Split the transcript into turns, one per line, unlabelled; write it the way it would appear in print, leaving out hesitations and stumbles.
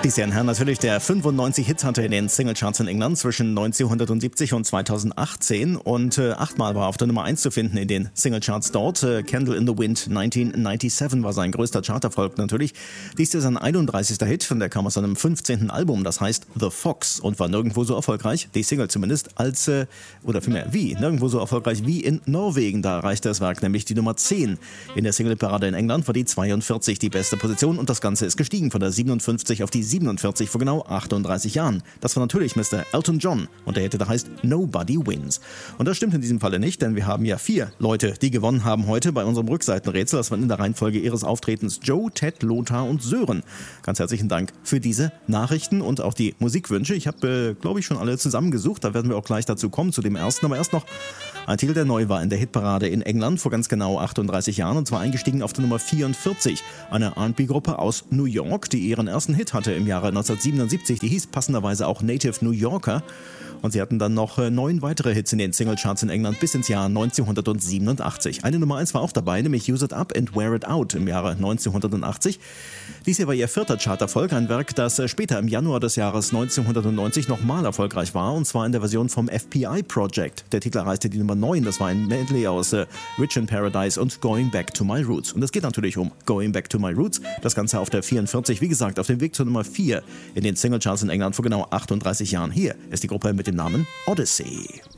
Die Herren Herren, natürlich der 95 Hits hatte in den Singlecharts in England zwischen 1970 und 2018 und achtmal war auf der Nummer 1 zu finden in den Singlecharts dort. Candle in the Wind 1997 war sein größter Charterfolg natürlich. Dies ist sein 31. Hit und der kam aus seinem 15. Album, das heißt The Fox, und war nirgendwo so erfolgreich, die Single zumindest, als, oder vielmehr nirgendwo so erfolgreich wie in Norwegen. Da erreichte das Werk nämlich die Nummer 10. In der Singleparade in England war die 42 die beste Position und das Ganze ist gestiegen von der 57 auf die 47 vor genau 38 Jahren. Das war natürlich Mr. Elton John und der Hit, der heißt Nobody Wins. Und das stimmt in diesem Falle nicht, denn wir haben ja 4 Leute, die gewonnen haben heute bei unserem Rückseitenrätsel. Das waren in der Reihenfolge ihres Auftretens Joe, Ted, Lothar und Sören. Ganz herzlichen Dank für diese Nachrichten und auch die Musikwünsche. Ich habe, glaube ich, schon alle zusammengesucht. Da werden wir auch gleich dazu kommen, zu dem ersten. Aber erst noch ein Titel, der neu war in der Hitparade in England vor ganz genau 38 Jahren, und zwar eingestiegen auf der Nummer 44. Eine R&B-Gruppe aus New York, die ihren ersten Hit hatte im Jahre 1977. Die hieß passenderweise auch Native New Yorker. Und sie hatten dann noch 9 weitere Hits in den Singlecharts in England bis ins Jahr 1987. Eine Nummer 1 war auch dabei, nämlich Use It Up and Wear It Out im Jahre 1980. Dies hier war ihr 4. Charterfolg, ein Werk, das später im Januar des Jahres 1990 nochmal erfolgreich war, und zwar in der Version vom FBI Project. Der Titel erreichte die Nummer 9, das war ein Medley aus Rich in Paradise und Going Back to My Roots. Und es geht natürlich um Going Back to My Roots, das Ganze auf der 44, wie gesagt, auf dem Weg zur Nummer 4 in den Singlecharts in England vor genau 38 Jahren. Hier ist die Gruppe mit dem Namen Odyssey.